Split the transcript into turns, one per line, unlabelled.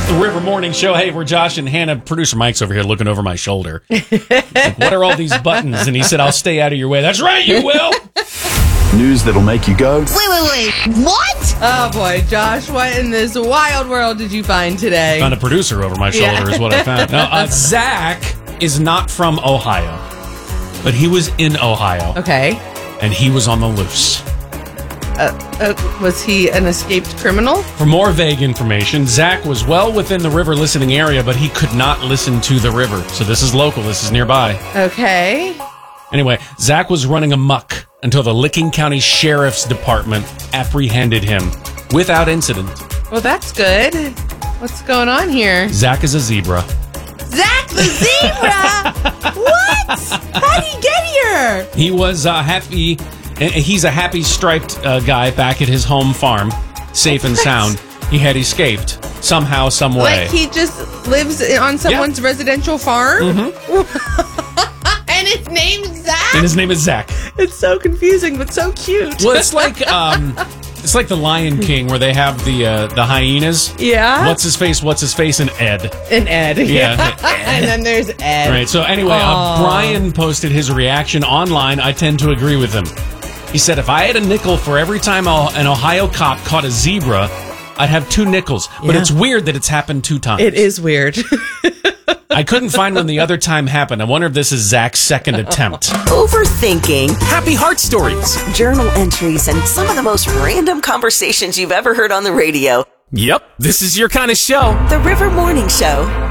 The River Morning Show. Hey, we're Josh and Hannah. Producer Mike's over here looking over my shoulder. Like, what are all these buttons? And he said, I'll stay out of your way. That's right, you will.
News that'll make you go,
Wait. What?
Oh, boy. Josh, what in this wild world did you find today?
Found a producer over my shoulder is what I found. Now, Zach is not from Ohio, but he was in Ohio.
Okay.
And he was on the loose.
Was he an escaped criminal?
For more vague information, Zach was well within the river listening area, but he could not listen to the river. So this is local. This is nearby.
Okay.
Anyway, Zach was running amok until the Licking County Sheriff's Department apprehended him without incident.
Well, that's good. What's going on here?
Zach is a zebra.
Zach the zebra? What? How'd he get here?
He was happy. He's a happy striped guy back at his home farm, safe and sound. He had escaped somehow, some way.
Like he just lives on someone's residential farm? Mm-hmm. And his name's Zach?
And his name is Zach.
It's so confusing, but so cute.
Well, it's like the Lion King where they have the hyenas.
Yeah.
What's his face, and Ed.
And Ed.
Yeah.
And then there's Ed.
Right. So anyway, Brian posted his reaction online. I tend to agree with him. He said, if I had a nickel for every time an Ohio cop caught a zebra, I'd have 2 nickels. But it's weird that it's happened 2 times.
It is weird.
I couldn't find when the other time happened. I wonder if this is Zach's second attempt.
Overthinking,
Happy heart stories.
journal entries, and some of the most random conversations you've ever heard on the radio.
Yep, this is your kind of show.
The River Morning Show.